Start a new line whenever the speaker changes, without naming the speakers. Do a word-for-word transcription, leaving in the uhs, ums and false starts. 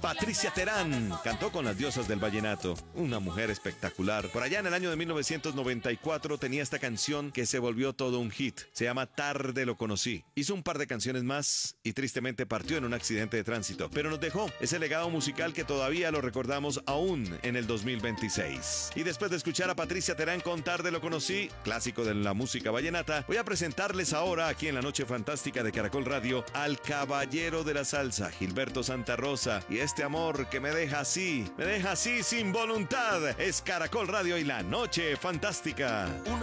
Patricia Terán cantó con las diosas del vallenato, una mujer espectacular. Por allá en el año de mil novecientos noventa y cuatro tenía esta canción que se volvió todo un hit. Se llama Tarde lo conocí. Hizo un par de canciones más y tristemente partió en un accidente de tránsito, pero nos dejó ese legado musical que todavía lo recordamos aún en el dos mil veintiséis. Y después de escuchar a Patricia Terán con Tarde lo conocí, clásico de la música vallenata, voy a presentarles ahora aquí en la Noche Fantástica de Caracol Radio al caballero de la salsa, Gilberto Santa Rosa, y este amor que me deja así, me deja así sin voluntad. Es Caracol Radio y la Noche Fantástica.
Una